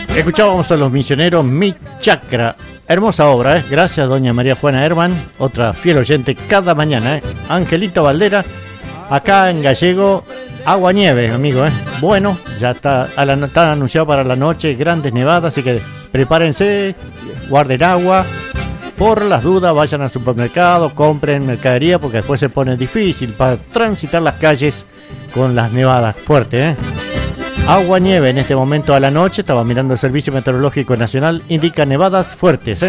Escuchábamos a Los Misioneros, Mi Chacra. Hermosa obra, ¿eh? Gracias, doña María Juana Herman, otra fiel oyente cada mañana, ¿eh? Angelito Valdera, acá en Gallego, agua nieve, amigo, ¿eh? Bueno, ya está anunciado para la noche, grandes nevadas, así que prepárense, guarden agua. Por las dudas, vayan al supermercado, compren mercadería, porque después se pone difícil para transitar las calles con las nevadas fuertes, ¿eh? Agua nieve en este momento a la noche, estaba mirando el Servicio Meteorológico Nacional, indica nevadas fuertes, ¿eh?